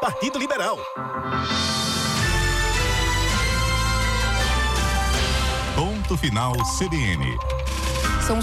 Partido Liberal. Ponto final CBN. São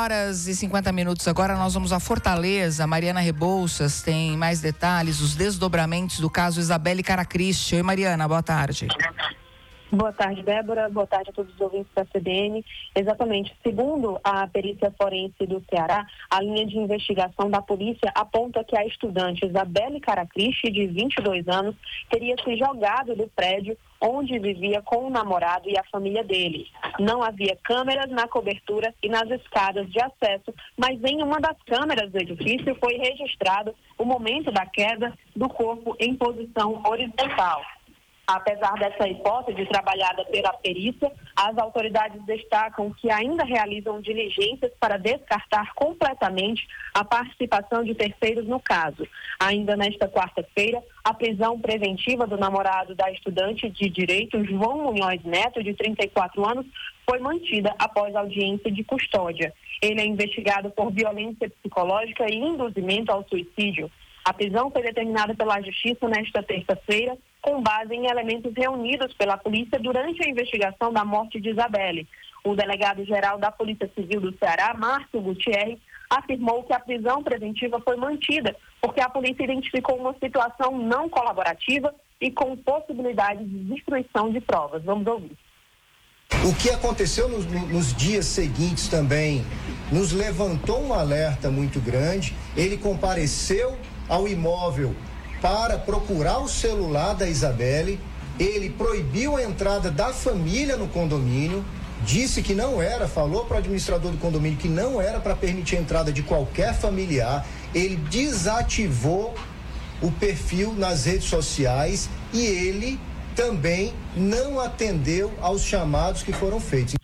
5h50 agora, nós vamos a Fortaleza. Mariana Rebouças tem mais detalhes, os desdobramentos do caso Isabelle Caracristi. Oi, Mariana, boa tarde. Boa tarde, Débora. Boa tarde a todos os ouvintes da CBN. Exatamente. Segundo a perícia forense do Ceará, a linha de investigação da polícia aponta que a estudante Isabelle Caracristi, de 22 anos, teria se jogado do prédio onde vivia com o namorado e a família dele. Não havia câmeras na cobertura e nas escadas de acesso, mas em uma das câmeras do edifício foi registrado o momento da queda do corpo em posição horizontal. Apesar dessa hipótese trabalhada pela perícia, as autoridades destacam que ainda realizam diligências para descartar completamente a participação de terceiros no caso. Ainda nesta quarta-feira, a prisão preventiva do namorado da estudante de Direito, João Munhoz Neto, de 34 anos, foi mantida após audiência de custódia. Ele é investigado por violência psicológica e induzimento ao suicídio. A prisão foi determinada pela Justiça nesta terça-feira, com base em elementos reunidos pela polícia durante a investigação da morte de Isabelle. O delegado-geral da Polícia Civil do Ceará, Márcio Gutierrez, afirmou que a prisão preventiva foi mantida porque a polícia identificou uma situação não colaborativa e com possibilidade de destruição de provas. Vamos ouvir. O que aconteceu nos dias seguintes também nos levantou um alerta muito grande. Ele compareceu ao imóvel para procurar o celular da Isabelle, ele proibiu a entrada da família no condomínio, disse que não era, falou para o administrador do condomínio que não era para permitir a entrada de qualquer familiar, ele desativou o perfil nas redes sociais e ele também não atendeu aos chamados que foram feitos.